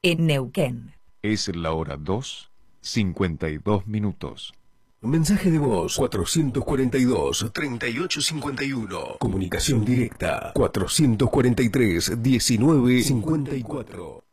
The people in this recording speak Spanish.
en Neuquén. Es la hora 2:52. Mensaje de voz 442-3851. Comunicación directa 443-1954.